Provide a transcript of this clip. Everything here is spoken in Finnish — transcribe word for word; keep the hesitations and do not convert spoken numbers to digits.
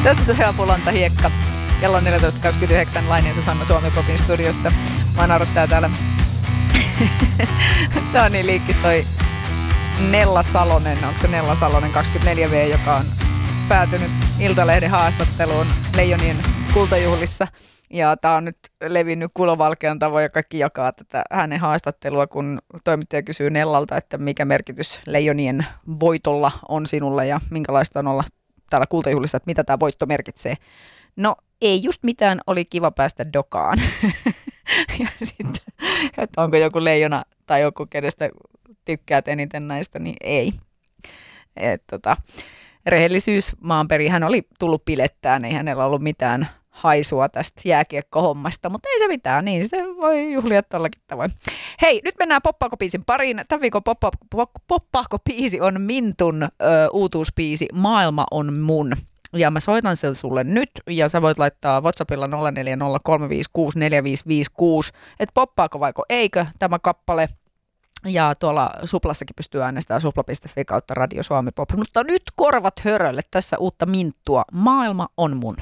Tässä se Pulanta Hiekka. Kello on neljätoista kaksikymmentäyhdeksän. Laini ja Susanna Suomi-popin studiossa. Mä naurattaa täällä. Tää on niin liikkis toi Nella Salonen. Onko se Nella Salonen kaksikymmentäneljä vuotias, joka on päätynyt Iltalehden haastatteluun Leijonien kultajuhlissa. Ja tää on nyt levinnyt kulovalkean tavoin ja kaikki jakaa tätä hänen haastattelua, kun toimittaja kysyy Nellalta, että mikä merkitys Leijonien voitolla on sinulle ja minkälaista on olla täällä kultajuhlissa, että mitä tämä voitto merkitsee. No ei just mitään, oli kiva päästä dokaan. Ja sitten, että onko joku leijona tai joku, kenestä tykkäät eniten näistä, niin ei. Et, tota, rehellisyys maanperi, hän oli tullut pilettään, ei hänellä ollut mitään haisua tästä jääkiekkohommasta, mutta ei se mitään, niin se voi juhlia tollakin tavoin. Hei, nyt mennään Poppaako-biisin pariin. Tämän viikon Poppaako-biisi on Mintun ö, uutuuspiisi Maailma on mun. Ja mä soitan sen sulle nyt, ja sä voit laittaa WhatsAppilla nolla neljä nolla kolme viisi kuusi neljä viisi viisi kuusi, että poppaako vaiko eikö tämä kappale. Ja tuolla Suplassakin pystyy äänestämään supla piste fi kautta Radio Suomi Pop. Mutta nyt korvat hörölle, tässä uutta Minttua. Maailma on mun.